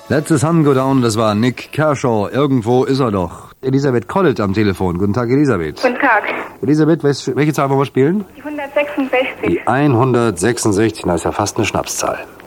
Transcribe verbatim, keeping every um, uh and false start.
Letztes Sun Go Down, das war Nick Kershaw. Irgendwo ist er doch. Elisabeth Kollet am Telefon. Guten Tag, Elisabeth. Guten Tag. Elisabeth, welche Zahl wollen wir spielen? Die hundertsechsundsechzig. Die hundertsechsundsechzig, das ist ja fast eine Schnapszahl.